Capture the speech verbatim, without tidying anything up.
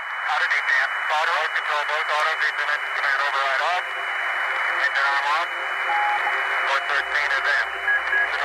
Auto deep down. Auto control both auto deep in it. Command override off. Engine arm on. four thirteen is in.